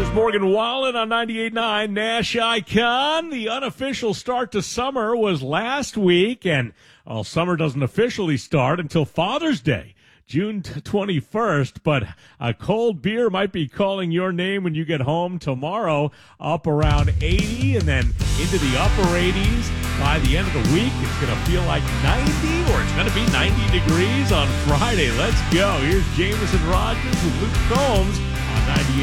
There's Morgan Wallen on 98.9 Nash Icon. The unofficial start to summer was last week, and summer doesn't officially start until Father's Day, June 21st, but a cold beer might be calling your name when you get home tomorrow, up around 80 and then into the upper 80s. By the end of the week, it's going to feel like 90, or it's going to be 90 degrees on Friday. Let's go. Here's Jameson Rogers with Luke Combs on 98.